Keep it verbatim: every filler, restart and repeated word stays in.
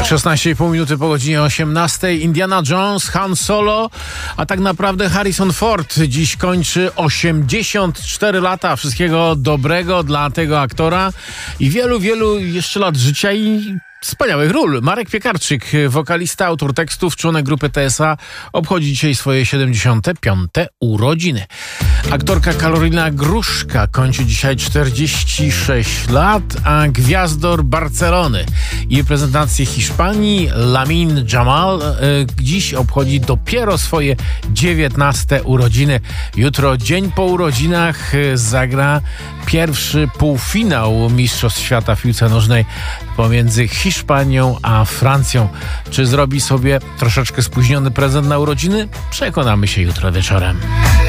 szesnaście i pół minuty po godzinie osiemnastej. Indiana Jones, Han Solo, a tak naprawdę Harrison Ford dziś kończy osiemdziesiąt cztery lata. Wszystkiego dobrego dla tego aktora i wielu, wielu jeszcze lat życia i wspaniałych ról. Marek Piekarczyk, wokalista, autor tekstów, członek grupy T S A, obchodzi dzisiaj swoje siedemdziesiąte piąte urodziny. Aktorka Karolina Gruszka kończy dzisiaj czterdzieści sześć lat, a gwiazdor Barcelony i reprezentacji Hiszpanii Lamine Yamal y, dziś obchodzi dopiero swoje dziewiętnaste urodziny. Jutro, dzień po urodzinach, y, zagra pierwszy półfinał Mistrzostw Świata w piłce nożnej pomiędzy Hiszpanią a Francją. Czy zrobi sobie troszeczkę spóźniony prezent na urodziny? Przekonamy się jutro wieczorem.